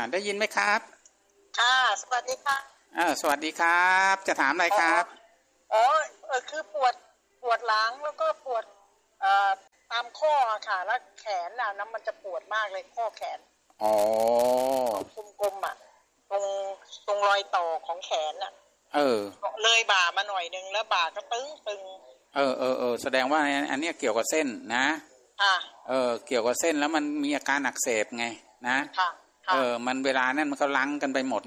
ได้ยินไหมครับค่ะสวัสดีค่ะสวัสดีครับจะถามอะไรครับคือปวดหลังแล้วก็ปวดตามข้อค่ะแล้วแขนน่ะน้ำมันจะปวดมากเลยข้อแขนอ๋กลมๆอ่ะตรงรอยต่อของแขนน่ะเลยบ่ามาหน่อยนึงแล้วบ่าก็ตึงแสดงว่าอันนี้เกี่ยวกับเส้นนะเกี่ยวกับเส้นแล้วมันมีอาการอักเสบไงนะมันเวลานั้นมันก็ลังกันไปหมด